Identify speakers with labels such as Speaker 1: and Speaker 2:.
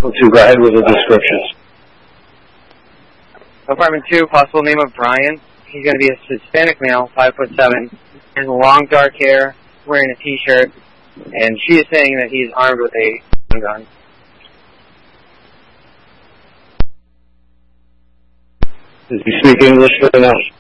Speaker 1: 2, go ahead with the descriptions.
Speaker 2: Apartment 2, possible name of Brian. He's going to be a Hispanic male, 5'7", has long dark hair, wearing a t-shirt, and she is saying that he's armed with a gun.
Speaker 1: Does he speak English or no?